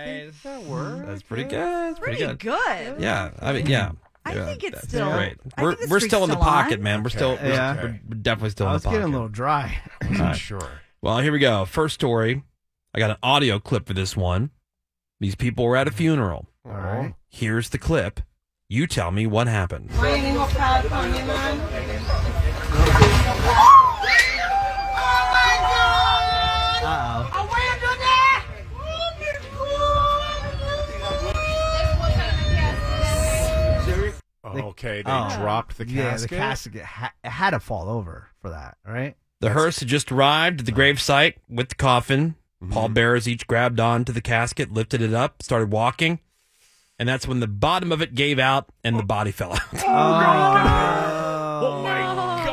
think that works. That's pretty good. That's Pretty good. Yeah, I mean, yeah. I think it's that's still great. I think this We're streak's still in the still pocket, on. man. We're still Yeah. we're definitely still I in the was pocket. getting a little dry. Sure. Well, here we go. First story. I got an audio clip for this one. These people were at a funeral. All right. Here's the clip. You tell me what happened. Okay, they dropped the casket. Yeah, the casket had to fall over for that, right? The hearse had just arrived at the gravesite with the coffin. Pallbearers each grabbed onto the casket, lifted it up, started walking. And that's when the bottom of it gave out and the body fell out. Oh my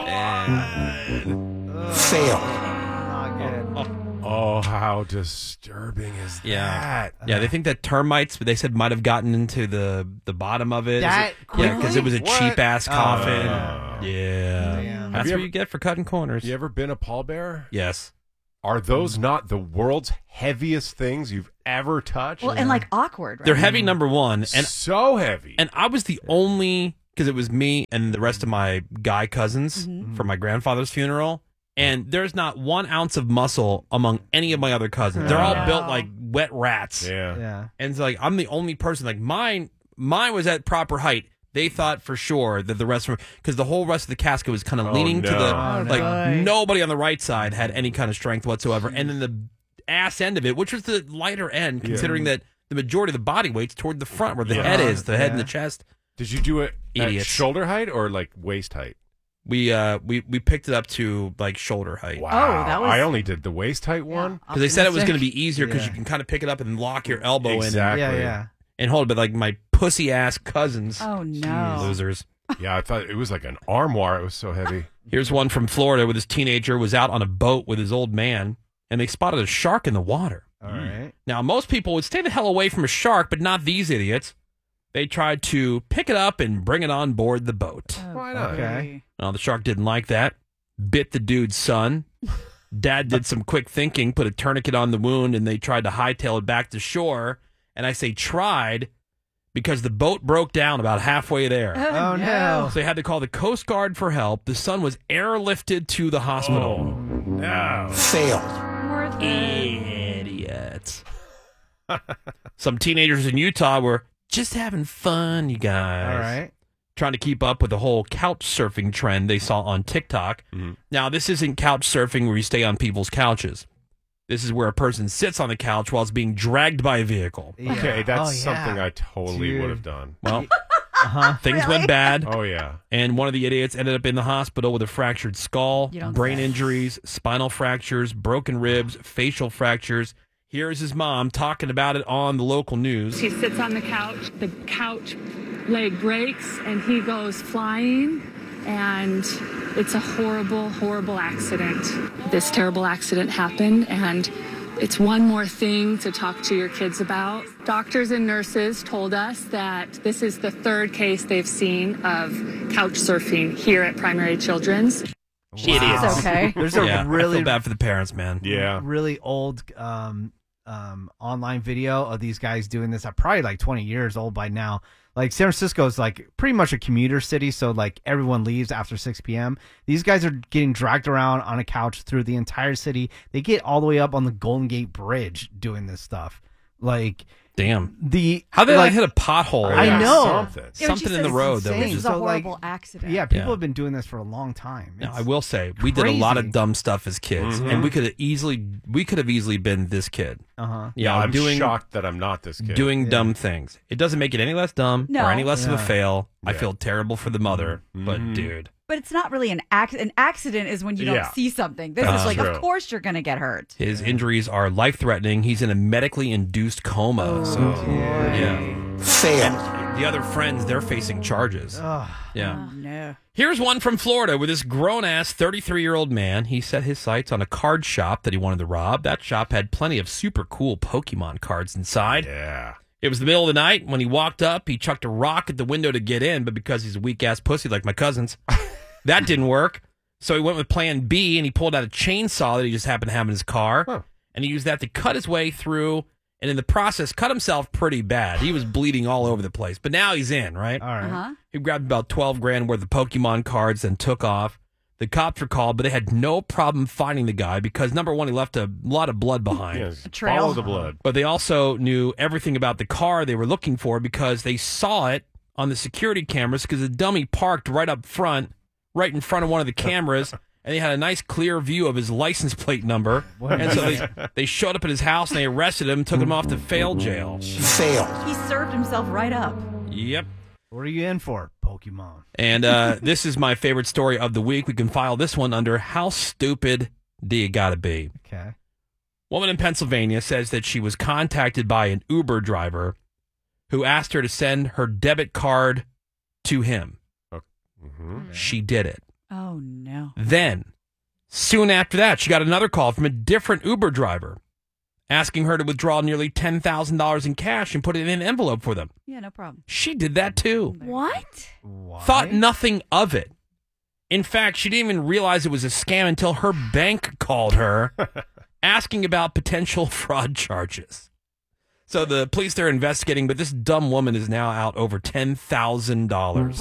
God. Fail. Not good. Oh, how disturbing is that? Yeah, they think that termites, they said, might have gotten into the bottom of it. That Yeah, because it was a What? cheap-ass coffin. Oh. Yeah. Damn. That's Have what you you get for cutting corners. You ever been a pallbearer? Yes. Are those not the world's heaviest things you've ever touched? Well, and like awkward, right? They're heavy, number one. And so heavy. And I was the only, because it was me and the rest of my guy cousins for my grandfather's funeral. And there's not 1 ounce of muscle among any of my other cousins. They're all built like wet rats. Yeah. And it's like, I'm the only person, like mine was at proper height. They thought for sure that the rest of because the whole rest of the casket was kind of leaning to the, like nobody on the right side had any kind of strength whatsoever. And then the ass end of it, which was the lighter end, considering that the majority of the body weight's toward the front where the head is, the head and the chest. Did you do it Idiots. at shoulder height or like waist height? We picked it up to like shoulder height. Wow. Oh, that was- I only did the waist height one. Because they said it was going to Optimistic. be easier because Yeah. you can kind of pick it up and lock your elbow Exactly. Yeah. and hold it. But like my pussy ass cousins, Oh no. losers. Yeah, I thought it was like an armoire. It was so heavy. Here's one from Florida where this teenager was out on a boat with his old man and they spotted a shark in the water. All right. Now, most people would stay the hell away from a shark, but not these idiots. They tried to pick it up and bring it on board the boat. Why not? Okay. Now, the shark didn't like that. Bit the dude's son. Dad did some quick thinking, put a tourniquet on the wound, and they tried to hightail it back to shore. And I say tried because the boat broke down about halfway there. Oh no. So they had to call the Coast Guard for help. The son was airlifted to the hospital. No. Worth it. Idiots. Some teenagers in Utah were just having fun, you guys. All right. Trying to keep up with the whole couch surfing trend they saw on TikTok. Now, this isn't couch surfing where you stay on people's couches. This is where a person sits on the couch while it's being dragged by a vehicle. Yeah. Okay, that's Oh, yeah. something I totally Dude. would have done. Well, things went bad. Oh, yeah. And one of the idiots ended up in the hospital with a fractured skull, You don't brain say. injuries, spinal fractures, broken ribs, facial fractures. Here's his mom talking about it on the local news. He sits on the couch leg breaks, and he goes flying, and it's a horrible, horrible accident. This terrible accident happened, and it's one more thing to talk to your kids about. Doctors and nurses told us that this is the 3rd case they've seen of couch surfing here at Primary Children's. Idiots. It's okay. There's a Yeah, I really feel bad for the parents, man. Yeah. really old online video of these guys doing this. Probably like 20 years old by now. Like San Francisco is like pretty much a commuter city, so like everyone leaves after 6 p.m. These guys are getting dragged around on a couch through the entire city. They get all the way up on the Golden Gate Bridge doing this stuff. Like Damn. the How did I like, hit a pothole? I Yeah, know. something. Yeah, but she Something in the says road it's that insane. was This is just. a So, like, horrible accident. Yeah, people Yeah. have been doing this for a long time. Now, It's I will say we did a lot of crazy. dumb stuff as kids, and we could have easily been this kid. Uh-huh. Yeah, I'm doing shocked that I'm not this kid. doing dumb things. It doesn't make it any less dumb No. or any less of a Yeah. fail. I Yeah. feel terrible for the mother, but dude, But it's not really an accident. An accident is when you don't Yeah. see something. This That's is like, true. of course you're going to get hurt. his injuries are life threatening. He's in a medically induced coma. So yeah, and the other friends they're facing charges. Yeah. Oh, no. Here's one from Florida with this grown-ass 33-year-old man. He set his sights on a card shop that he wanted to rob. That shop had plenty of super cool Pokemon cards inside. Yeah. It was the middle of the night. When he walked up, he chucked a rock at the window to get in, but because he's a weak-ass pussy like my cousins, that didn't work. So he went with plan B, and he pulled out a chainsaw that he just happened to have in his car, and he used that to cut his way through and in the process cut himself pretty bad. He was bleeding all over the place, but now he's in, right? All right. Uh-huh. He grabbed about 12 grand worth of Pokemon cards and took off. The cops were called, but they had no problem finding the guy because, number one, he left a lot of blood behind. Yes, trail. follow the blood. But they also knew everything about the car they were looking for because they saw it on the security cameras because the dummy parked right up front, right in front of one of the cameras, and they had a nice clear view of his license plate number. And so they showed up at his house and they arrested him, took him off to fail jail. He served himself right up. Yep. What are you in for, Pokemon? And this is my favorite story of the week. We can file this one under How Stupid Do You Gotta Be? Okay. Woman in Pennsylvania says that she was contacted by an Uber driver who asked her to send her debit card to him. Mm-hmm. She did it. Oh, no. Then, soon after that, she got another call from a different Uber driver asking her to withdraw nearly $10,000 in cash and put it in an envelope for them. Yeah, no problem. She did that too. What? Why? Thought nothing of it. In fact, she didn't even realize it was a scam until her bank called her asking about potential fraud charges. So the police, they're investigating, but this dumb woman is now out over $10,000.